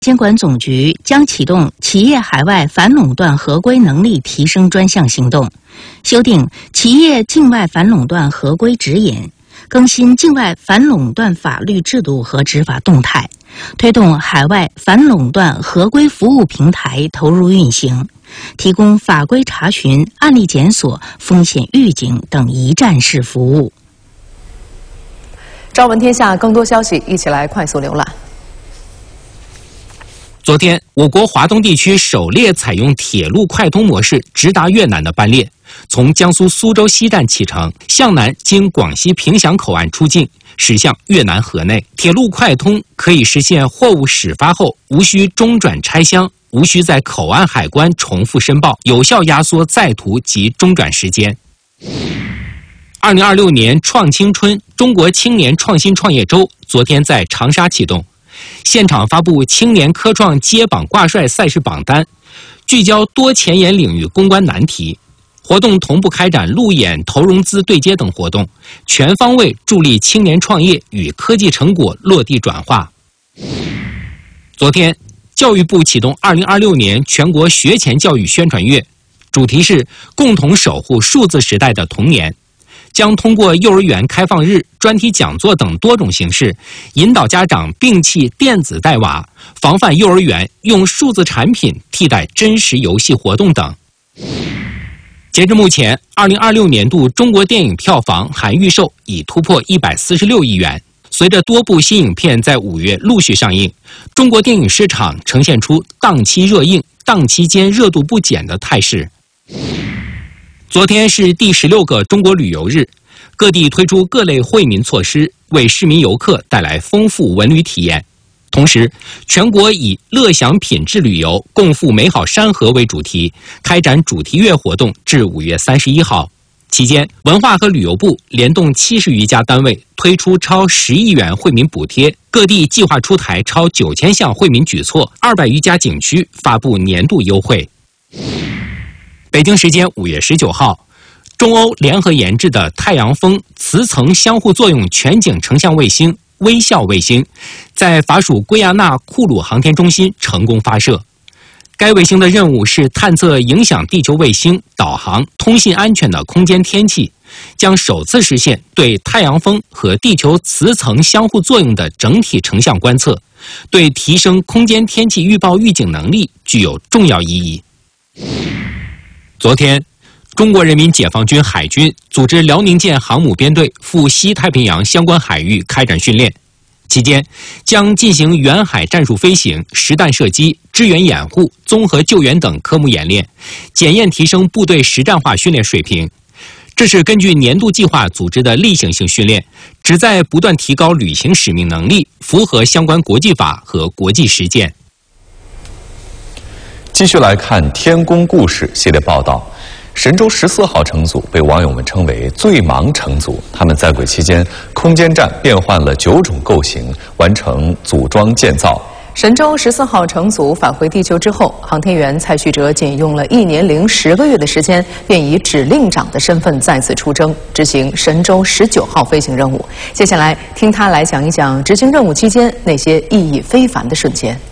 监管总局将启动企业海外反垄断合规能力提升专项行动，修订企业境外反垄断合规指引，更新境外反垄断法律制度和执法动态，推动海外反垄断合规服务平台投入运行，提供法规查询、案例检索、风险预警等一站式服务。 朝闻天下更多消息，一起来快速浏览。 昨天，我国华东地区首列采用铁路快通模式直达越南的班列，从江苏苏州西站启程，向南经广西凭祥口岸出境，驶向越南河内。铁路快通可以实现货物始发后无需中转拆箱，无需在口岸海关重复申报，有效压缩在途及中转时间。2026年创青春中国青年创新创业周昨天在长沙启动。现场发布青年科创接榜挂帅赛事榜单，聚焦多前沿领域攻关难题。活动同步开展路演、投融资对接等活动，全方位助力青年创业与科技成果落地转化。昨天，教育部启动2026年全国学前教育宣传月，主题是共同守护数字时代的童年。将通过幼儿园开放日、专题讲座等多种形式，引导家长摒弃电子带娃，防范幼儿园用数字产品替代真实游戏活动等。截至目前，2026年度中国电影票房含预售已突破146亿元。随着多部新影片在5月陆续上映，中国电影市场呈现出档期热映、档期间热度不减的态势。昨天是第16个中国旅游日，各地推出各类惠民措施，为市民游客带来丰富文旅体验。同时，全国以乐享品质旅游、共赴美好山河为主题，开展主题月活动至5月31号。期间，文化和旅游部联动70余家单位推出超10亿元惠民补贴，各地计划出台超9000项惠民举措，200余家景区发布年度优惠。北京时间5月19号，中欧联合研制的太阳风磁层相互作用全景成像卫星微笑卫星，在法属圭亚那库鲁航天中心成功发射。该卫星的任务是探测影响地球卫星导航、通信安全的空间天气，将首次实现对太阳风和地球磁层相互作用的整体成像观测，对提升空间天气预报预警能力具有重要意义。昨天，中国人民解放军海军组织辽宁舰航母编队赴西太平洋相关海域开展训练，期间将进行远海战术飞行、实弹射击、支援掩护、综合救援等科目演练，检验提升部队实战化训练水平。这是根据年度计划组织的例行性训练，旨在不断提高履行使命能力，符合相关国际法和国际实践。 继续来看《天宫故事》系列报道。神舟14号乘组被网友们称为最忙乘组，他们在轨期间，空间站变换了9种构型，完成组装建造。 神舟14号乘组返回地球之后，航天员蔡旭哲仅用了1年零10个月的时间，便以指令长的身份再次出征，执行神舟19号飞行任务。接下来听他来讲一讲执行任务期间那些意义非凡的瞬间。